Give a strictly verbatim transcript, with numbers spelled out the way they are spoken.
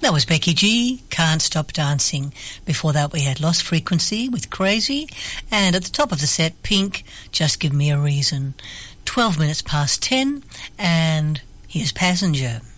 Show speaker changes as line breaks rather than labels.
That was Becky G, Can't Stop Dancing. Before that we had Lost Frequency with Crazy, and at the top of the set, Pink, Just Give Me a Reason. twelve minutes past ten, and here's Passenger.